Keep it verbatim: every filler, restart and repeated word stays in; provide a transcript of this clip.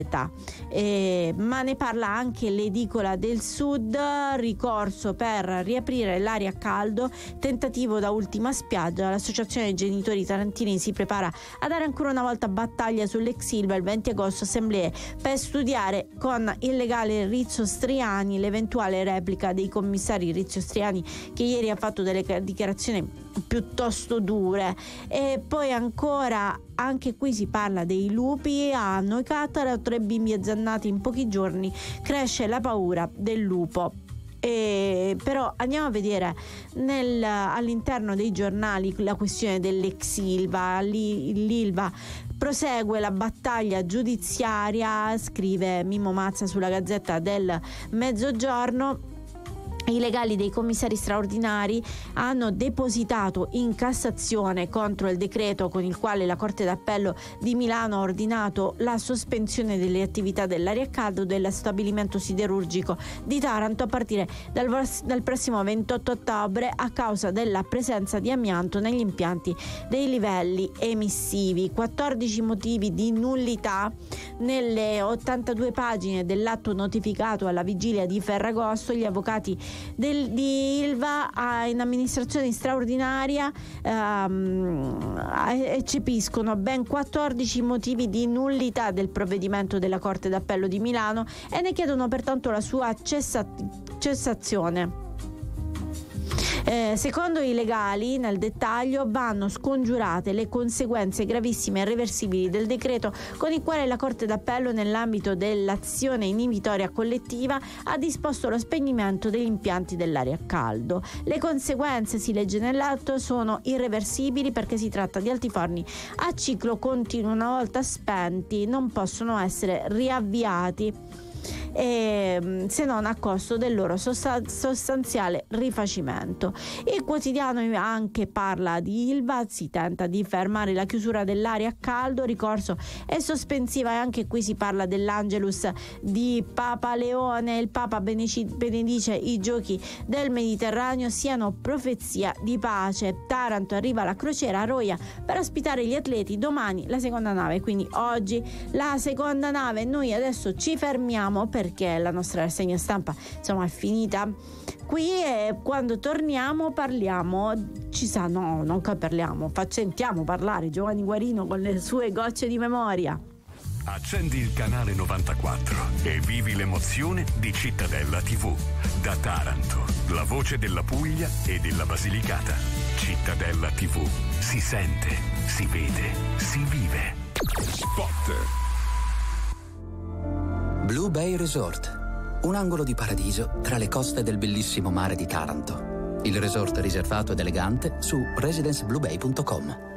Eh, ma ne parla anche l'Edicola del Sud, ricorso per riaprire l'area a caldo, tentativo da ultima spiaggia. L'associazione dei genitori tarantini si prepara a dare ancora una volta battaglia sull'ex Ilva il venti agosto, assemblee per studiare con il legale Rizzo Striani l'eventuale replica dei commissari Rizzo Striani, che ieri ha fatto delle dichiarazioni piuttosto dure. E poi ancora anche qui si parla dei lupi. A Noi Cattaro, tre bimbi azzannati in pochi giorni, cresce la paura del lupo. E però andiamo a vedere nel, all'interno dei giornali la questione dell'ex Ilva. L'Ilva prosegue la battaglia giudiziaria, scrive Mimmo Mazza sulla Gazzetta del Mezzogiorno. I legali dei commissari straordinari hanno depositato in Cassazione contro il decreto con il quale la Corte d'Appello di Milano ha ordinato la sospensione delle attività dell'area a caldo dello stabilimento siderurgico di Taranto a partire dal, dal prossimo ventotto ottobre a causa della presenza di amianto negli impianti dei livelli emissivi. quattordici motivi di nullità nelle ottantadue pagine dell'atto notificato alla vigilia di Ferragosto. Gli avvocati Del, di Ilva in amministrazione straordinaria ehm, eccepiscono ben quattordici motivi di nullità del provvedimento della Corte d'Appello di Milano e ne chiedono pertanto la sua cessa, cessazione. Eh, secondo i legali, nel dettaglio, vanno scongiurate le conseguenze gravissime e irreversibili del decreto con il quale la Corte d'Appello, nell'ambito dell'azione inibitoria collettiva, ha disposto lo spegnimento degli impianti dell'area a caldo. Le conseguenze, si legge nell'atto, sono irreversibili perché si tratta di altiforni a ciclo continuo, una volta spenti non possono essere riavviati E, se non a costo del loro sostanziale rifacimento. Il quotidiano anche parla di Ilva, si tenta di fermare la chiusura dell'area a caldo, ricorso e sospensiva, e anche qui si parla dell'Angelus di Papa Leone. Il Papa benedice i giochi del Mediterraneo siano profezia di pace. Taranto arriva la crociera a Roia per ospitare gli atleti, domani la seconda nave, quindi oggi la seconda nave. Noi adesso ci fermiamo perché la nostra rassegna stampa insomma è finita qui, e quando torniamo parliamo, ci sa no, non che parliamo, sentiamo parlare Giovanni Guarino con le sue gocce di memoria. Accendi il canale novantaquattro e vivi l'emozione di Cittadella tivù. Da Taranto, la voce della Puglia e della Basilicata. Cittadella tivù. Si sente, si vede, si vive. Spot. Blue Bay Resort, un angolo di paradiso tra le coste del bellissimo mare di Taranto. Il resort riservato ed elegante su residence blue bay punto com.